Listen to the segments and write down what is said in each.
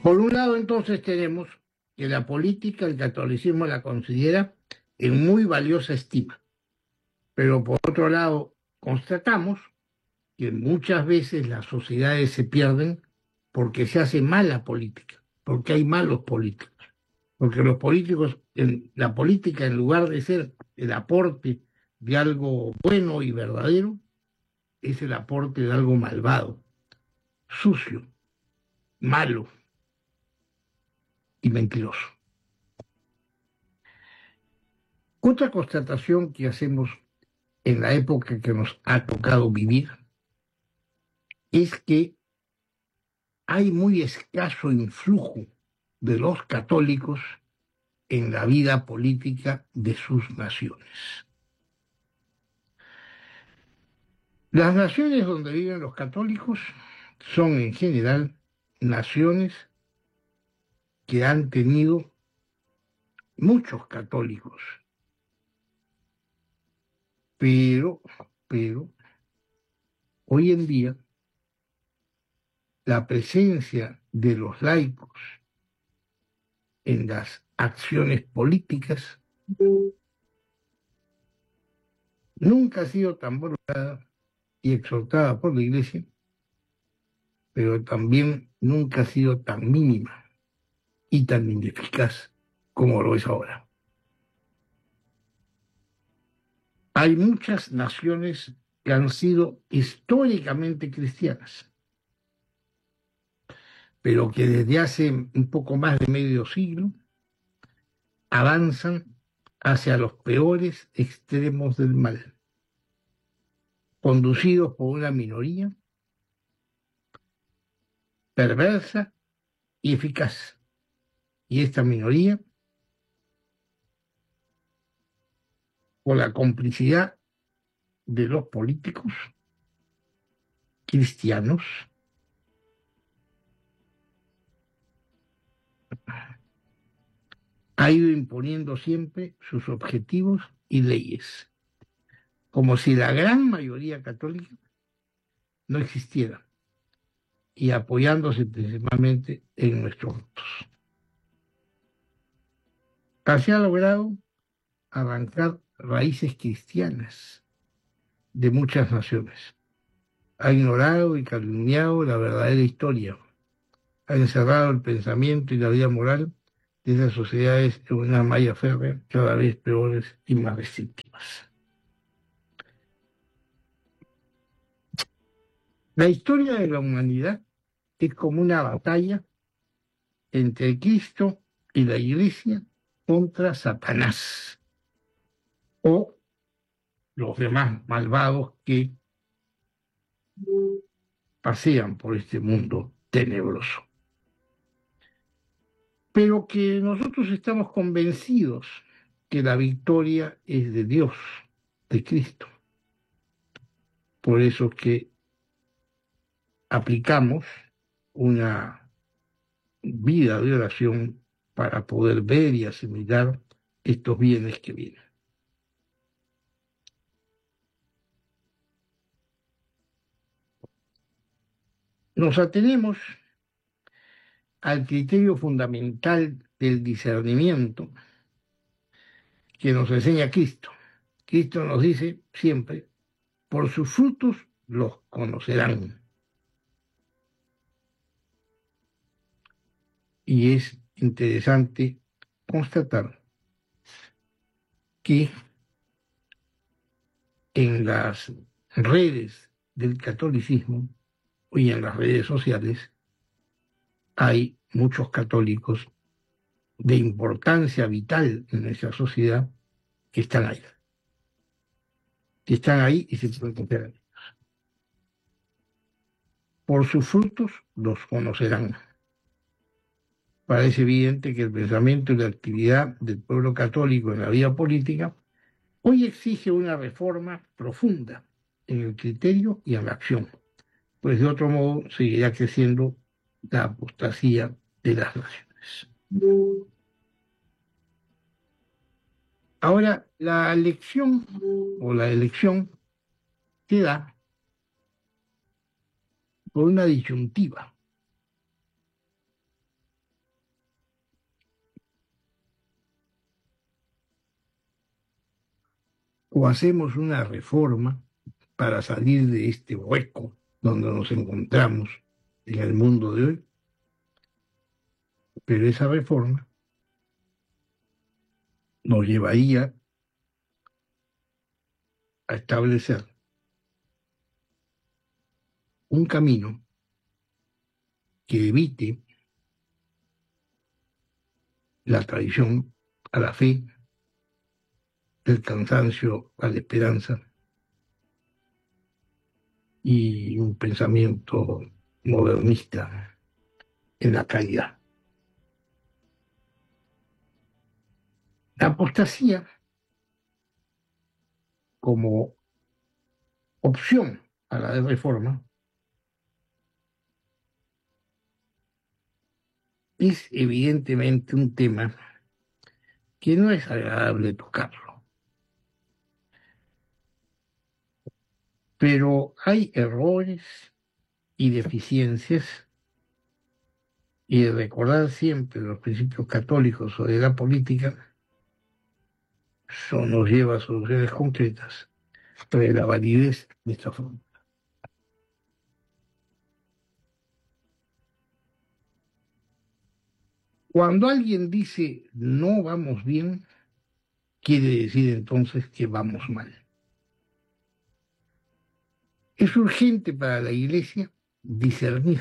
Por un lado, entonces, tenemos que la política, el catolicismo la considera en muy valiosa estima, pero por otro lado, constatamos que muchas veces las sociedades se pierden porque se hace mala política, porque hay malos políticos, porque los políticos, la política, en lugar de ser el aporte de algo bueno y verdadero, es el aporte de algo malvado, sucio, malo y mentiroso. Otra constatación que hacemos en la época que nos ha tocado vivir es que hay muy escaso influjo de los católicos en la vida política de sus naciones. Las naciones donde viven los católicos son en general naciones que han tenido muchos católicos, pero, pero hoy en día la presencia de los laicos en las acciones políticas nunca ha sido tan valorada y exhortada por la Iglesia, pero también nunca ha sido tan mínima y tan ineficaz como lo es ahora. Hay muchas naciones que han sido históricamente cristianas, pero que desde hace un poco más de medio siglo avanzan hacia los peores extremos del mal, conducidos por una minoría perversa y eficaz. Y esta minoría, por la complicidad de los políticos cristianos, ha ido imponiendo siempre sus objetivos y leyes, como si la gran mayoría católica no existiera, y apoyándose principalmente en nuestros votos. Así ha logrado arrancar raíces cristianas de muchas naciones. Ha ignorado y calumniado la verdadera historia. Ha encerrado el pensamiento y la vida moral de esas sociedades en una malla férrea cada vez peores y más restrictivas. La historia de la humanidad es como una batalla entre Cristo y la Iglesia contra Satanás o los demás malvados que pasean por este mundo tenebroso. Pero que nosotros estamos convencidos que la victoria es de Dios, de Cristo. Por eso que aplicamos una vida de oración para poder ver y asimilar estos bienes que vienen. Nos atenemos al criterio fundamental del discernimiento que nos enseña Cristo. Cristo nos dice siempre, por sus frutos los conocerán. Y es interesante constatar que en las redes del catolicismo y en las redes sociales hay muchos católicos de importancia vital en nuestra sociedad que están ahí. Que están ahí y se pueden considerar. Por sus frutos los conocerán. Parece evidente que el pensamiento y la actividad del pueblo católico en la vida política hoy exige una reforma profunda en el criterio y en la acción, pues de otro modo seguirá creciendo la apostasía de las naciones. Ahora, la elección o la elección se da por una disyuntiva. o hacemos una reforma para salir de este hueco donde nos encontramos en el mundo de hoy, pero esa reforma nos llevaría a establecer un camino que evite la traición a la fe, el cansancio a la esperanza y un pensamiento modernista en la caridad. La apostasía como opción a la de reforma es evidentemente un tema que no es agradable tocarlo, pero hay errores y deficiencias y recordar siempre los principios católicos sobre la política, eso nos lleva a soluciones concretas sobre la validez de esta forma. Cuando alguien dice no vamos bien, quiere decir entonces que vamos mal. Es urgente para la Iglesia discernir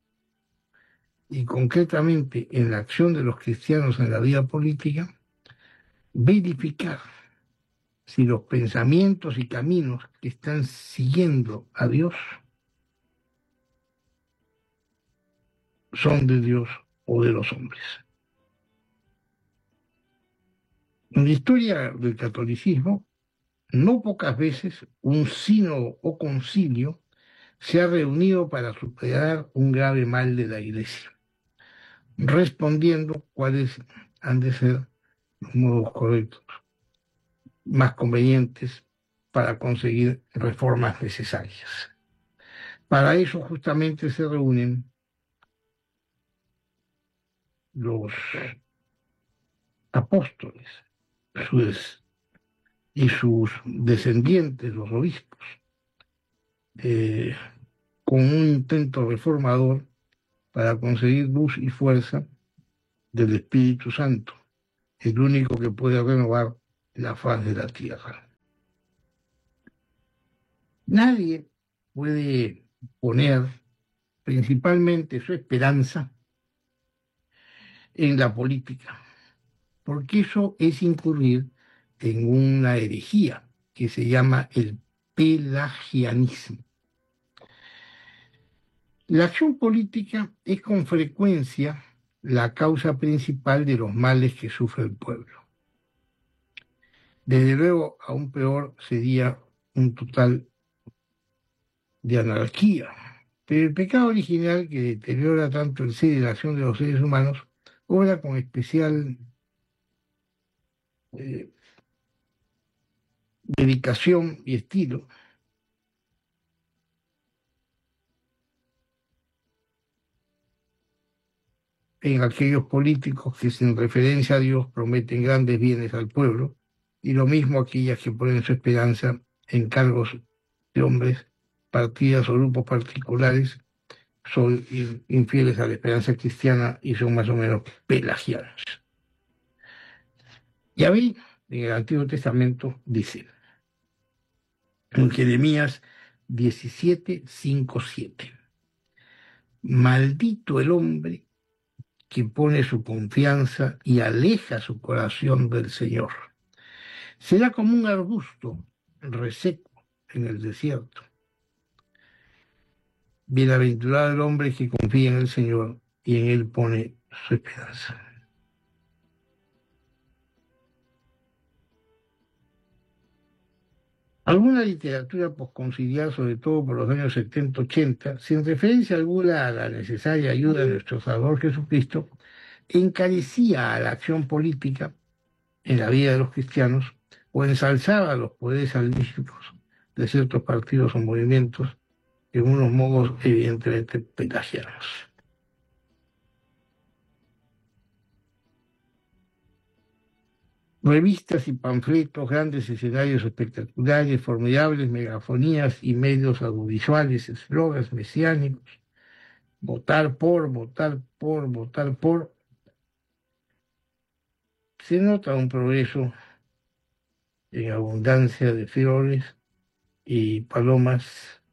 y concretamente en la acción de los cristianos en la vida política, verificar si los pensamientos y caminos que están siguiendo a Dios son de Dios o de los hombres. En la historia del catolicismo, no pocas veces un sínodo o concilio se ha reunido para superar un grave mal de la Iglesia, respondiendo cuáles han de ser los modos correctos, más convenientes para conseguir reformas necesarias. Para eso justamente se reúnen los apóstoles y sus descendientes, los obispos, eh, con un intento reformador para conseguir luz y fuerza del Espíritu Santo, el único que puede renovar la faz de la tierra. Nadie puede poner principalmente su esperanza en la política, porque eso es incurrir en una herejía que se llama el pelagianismo. La acción política es con frecuencia la causa principal de los males que sufre el pueblo. Desde luego, aún peor sería un total de anarquía. Pero el pecado original que deteriora tanto el ser y la acción de los seres humanos obra con especial eh, dedicación y estilo en aquellos políticos que sin referencia a Dios prometen grandes bienes al pueblo, y lo mismo aquellas que ponen su esperanza en cargos de hombres, partidas o grupos particulares, son infieles a la esperanza cristiana y son más o menos pelagianos. Yahvé, en el Antiguo Testamento, dice, en Jeremías 17, 5, 7, maldito el hombre que pone su confianza y aleja su corazón del Señor. Será como un arbusto reseco en el desierto. Bienaventurado el hombre que confía en el Señor y en él pone su esperanza. Alguna literatura posconciliar, sobre todo por los años 70-80, sin referencia alguna a la necesaria ayuda de nuestro Salvador Jesucristo, encarecía a la acción política en la vida de los cristianos o ensalzaba los poderes salvíficos de ciertos partidos o movimientos en unos modos evidentemente pelagianos. revistas y panfletos, grandes escenarios espectaculares, formidables megafonías y medios audiovisuales, eslogans mesiánicos, votar por, votar por, votar por. Se nota un progreso en abundancia de flores y palomas